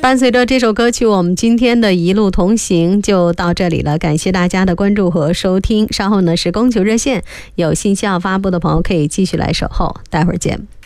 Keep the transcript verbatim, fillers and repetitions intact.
伴随着这首歌曲，我们今天的一路同行就到这里了，感谢大家的关注和收听。稍后呢是供求热线，有信息要发布的朋友可以继续来守候，待会儿见。